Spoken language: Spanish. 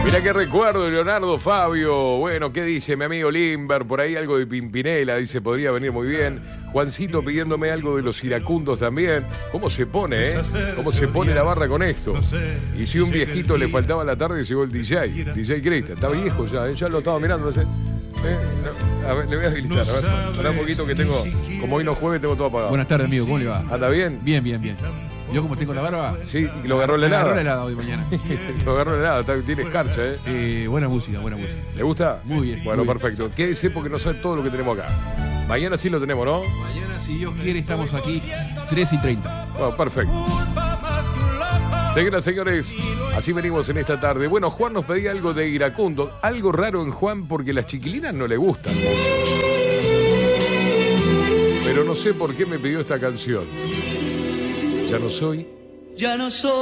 Mirá qué recuerdo, Leonardo Fabio. Bueno, ¿qué dice mi amigo Limber? Por ahí algo de Pimpinela, dice, podría venir muy bien. Juancito pidiéndome algo de los iracundos también. ¿Cómo se pone, ¿Cómo se pone la barra con esto? Y si un viejito le faltaba la tarde, llegó el DJ Cristian. Está viejo ya, ya lo estaba mirando. No sé. A ver, le voy a habilitar. A ver, para un poquito que tengo, como hoy no jueves, tengo todo apagado. Buenas tardes, amigo, ¿cómo le va? ¿Anda bien? Bien. Yo como tengo la barba... Sí, y lo agarró el helado. Lo agarró el helado hoy mañana. Lo agarró el helado, tiene escarcha, Buena música. ¿Le gusta? Muy bien. Bueno, muy bien. perfecto. Quédese porque no sabe todo lo que tenemos acá. Mañana sí lo tenemos, ¿no? Mañana, si Dios quiere, estamos aquí 3:30. Bueno, perfecto. Señoras, señores, así venimos en esta tarde. Bueno, Juan nos pedía algo de iracundo. Algo raro en Juan porque las chiquilinas no le gustan mucho. Pero no sé por qué me pidió esta canción. Ya no soy